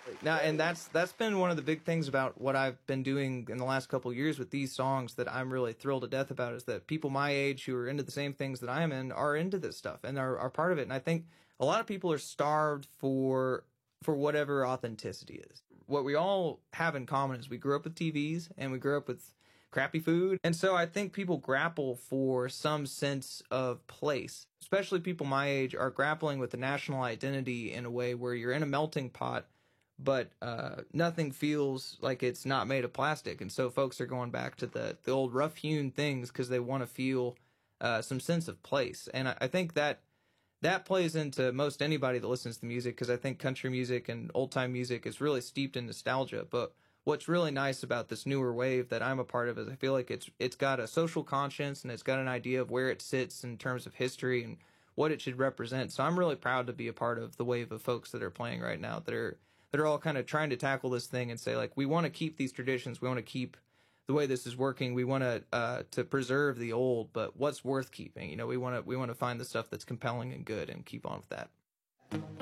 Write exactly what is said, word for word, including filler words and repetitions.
Now, and that's that's been one of the big things about what I've been doing in the last couple of years with these songs that I'm really thrilled to death about, is that people my age who are into the same things that I am in are into this stuff and are, are part of it. And I think a lot of people are starved for for whatever authenticity is. What we all have in common is we grew up with T Vs and we grew up with crappy food. And so I think people grapple for some sense of place. Especially people my age are grappling with the national identity in a way where you're in a melting pot, but uh, nothing feels like it's not made of plastic. And so folks are going back to the, the old rough-hewn things because they want to feel uh, some sense of place. And I, I think that that plays into most anybody that listens to music, because I think country music and old-time music is really steeped in nostalgia. But what's really nice about this newer wave that I'm a part of is I feel like it's it's got a social conscience and it's got an idea of where it sits in terms of history and what it should represent. So I'm really proud to be a part of the wave of folks that are playing right now that are that are all kind of trying to tackle this thing and say, like, we want to keep these traditions, we want to keep the way this is working, we want to uh, to preserve the old, but what's worth keeping? You know, we want to we want to find the stuff that's compelling and good and keep on with that.